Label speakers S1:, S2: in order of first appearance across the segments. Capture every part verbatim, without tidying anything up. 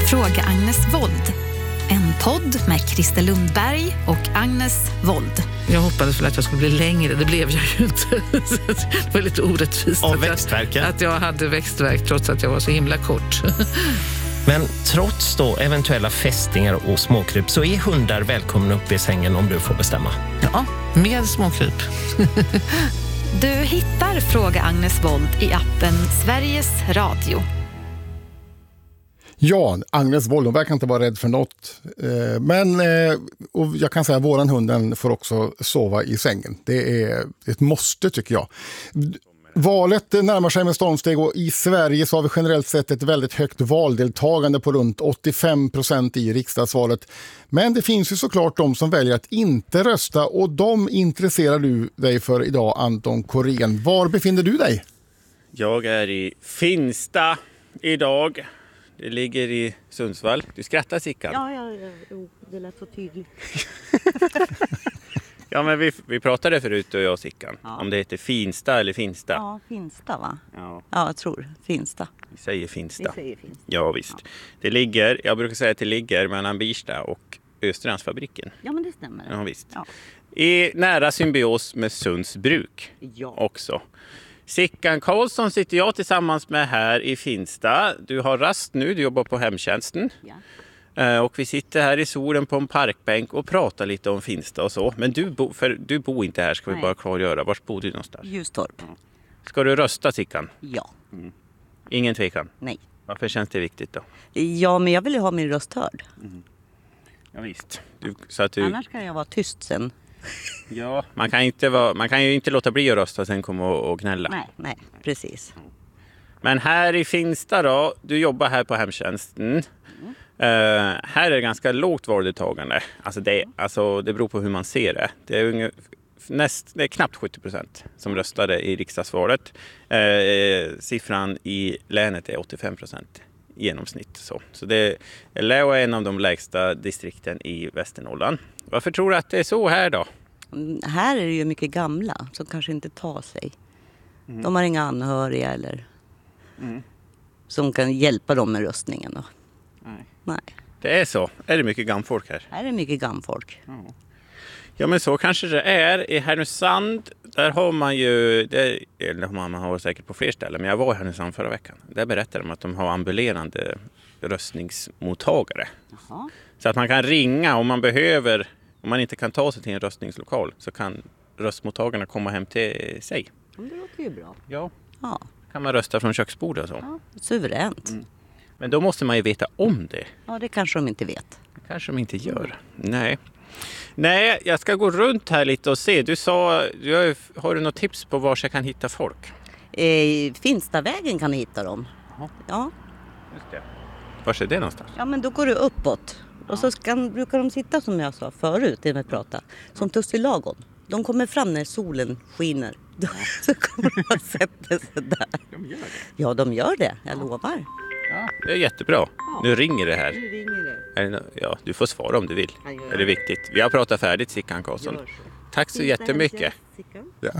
S1: Fråga Agnes Wold. En podd med Christer Lundberg och Agnes Wold.
S2: Jag hoppades väl att jag skulle bli längre. Det blev jag ju inte. Det var lite orättvist.
S3: Av växtverken?
S2: Att jag hade växtverk trots att jag var så himla kort.
S3: Men trots då eventuella fästingar och småkryp så är hundar välkomna upp i sängen om du får bestämma.
S2: Ja, med småkryp.
S1: Du hittar Fråga Agnes Wold i appen Sveriges Radio.
S4: Ja, Agnes Wold verkar inte vara rädd för något. Men och jag kan säga att våran hunden får också sova i sängen. Det är ett måste tycker jag. Valet närmar sig med stormsteg och i Sverige så har vi generellt sett ett väldigt högt valdeltagande på runt åttiofem procent i riksdagsvalet. Men det finns ju såklart de som väljer att inte rösta och de intresserar du dig för idag, Anton Korén. Var befinner du dig?
S5: Jag är i Finsta idag. Det ligger i Sundsvall. Du skrattar, Sickan.
S6: Ja, ja, ja, det lät så tydligt.
S5: Ja, men vi, vi pratade förut, du och jag, Sickan, ja. Om det heter Finsta eller Finsta.
S6: Ja, Finsta va?
S5: Ja,
S6: ja jag tror Finsta.
S5: Vi säger Finsta.
S6: Vi säger Finsta.
S5: Ja, visst. Ja. Det ligger, jag brukar säga att det ligger mellan Birsta och Östrandsfabriken.
S6: Ja, men det stämmer.
S5: Ja, visst.
S6: Ja.
S5: I nära symbios med Sundsbruk
S6: ja.
S5: också. Sickan Karlsson sitter jag tillsammans med här i Finsta. Du har rast nu, du jobbar på hemtjänsten.
S6: Ja.
S5: Och vi sitter här i solen på en parkbänk och pratar lite om Finsta och så. Men du, bo, för du bor inte här, ska vi Nej. bara klargöra. Var bor du någonstans?
S6: Ljustorp.
S5: Ska du rösta, Sickan?
S6: Ja.
S5: Mm. Ingen tvekan?
S6: Nej.
S5: Varför känns det viktigt då?
S6: Ja, men jag vill ju ha min röst hörd.
S5: Mm. Ja, visst. Du, så att du...
S6: Annars kan jag vara tyst sen.
S5: Ja, man kan, inte vara, man kan ju inte låta bli att rösta sen komma och, och gnälla.
S6: Nej, nej, precis.
S5: Men här i Finsta då, du jobbar här på hemtjänsten. Mm. Uh, här är det ganska lågt valdeltagande. Alltså det, alltså det beror på hur man ser det. Det är, unge, näst, det är knappt sjuttio procent som röstade i riksdagsvalet. Uh, siffran i länet är åttiofem procent i genomsnitt. Så, så det är en av de lägsta distrikten i Västernorrland. Varför tror du att det är så här då?
S6: Mm, här är det ju mycket gamla som kanske inte tar sig. Mm. De har inga anhöriga eller mm. som kan hjälpa dem med röstningen då.
S5: Nej.
S6: Nej.
S5: Det är så. Är det mycket gamfolk här?
S6: Här är det mycket gamfolk.
S5: Ja. Ja, men så kanske det är. I Härnösand, där har man ju, det, eller man har säkert på fler ställen, men jag var i Härnösand förra veckan. Där berättade de att de har ambulerande röstningsmottagare.
S6: Jaha.
S5: Så att man kan ringa om man behöver, om man inte kan ta sig till en röstningslokal, så kan röstmottagarna komma hem till sig.
S6: Det låter ju bra.
S5: Ja.
S6: Ja.
S5: Kan man rösta från köksbordet och så.
S6: Ja, suveränt. Mm.
S5: Men då måste man ju veta om det.
S6: Ja, det kanske de inte vet.
S5: Det kanske de inte gör. Nej. Nej, jag ska gå runt här lite och se. Du sa, du har, har du något tips på var jag kan hitta folk?
S6: Eh, Finstavägen kan du hitta dem.
S5: Jaha.
S6: Ja.
S5: Just det. Var är det någonstans?
S6: Ja, men då går du uppåt. Ja. Och så kan, brukar de sitta som jag sa förut när vi pratade. Som tussilagon. De kommer fram när solen skiner. Ja. Så kommer de att sätta sig där.
S5: De gör det?
S6: Ja, de gör det. Jag ja. lovar.
S5: Ja, det är jättebra. Ja. Nu ringer det här.
S6: Nu ringer det.
S5: Ja, du får svara om du vill. Är det viktigt? Vi har pratat färdigt, Sickan Karlsson. Tack så jättemycket.
S4: Ja.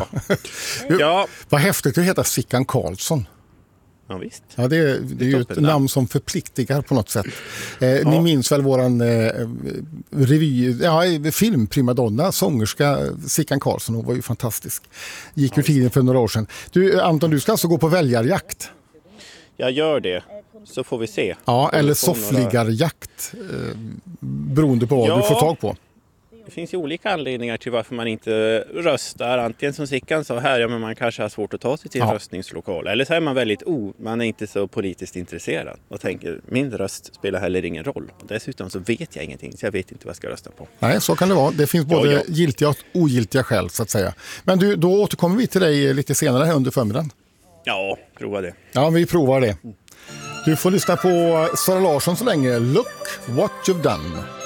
S5: Ja.
S4: Vad häftigt att heta Sickan Karlsson.
S5: Ja, visst.
S4: Ja, det, är, det är ju ett namn som förpliktigar på något sätt. Eh, ja. Ni minns väl våran eh, revy, ja, filmprimadonna, sångerska Sickan Karlsson. Hon var ju fantastisk. Gick ur tiden för några år sedan. Du, Anton, du ska alltså gå på väljarjakt.
S5: Jag gör det, så får vi se.
S4: Ja, eller soffliggarjakt, eh, beroende på vad ja. du får tag på.
S5: Det finns ju olika anledningar till varför man inte röstar. Antingen som Sickan sa här, ja, men man kanske har svårt att ta sig till en ja. röstningslokal. Eller så är man väldigt o, man är inte så politiskt intresserad och tänker, min röst spelar heller ingen roll. Och dessutom så vet jag ingenting, så jag vet inte vad jag ska rösta på.
S4: Nej, så kan det vara. Det finns både
S5: ja, ja.
S4: giltiga och ogiltiga skäl, så att säga. Men du, då återkommer vi till dig lite senare här under förmiddagen.
S5: Ja, prova det.
S4: Ja, vi provar det. Du får lyssna på Sara Larsson så länge. Look what you've done.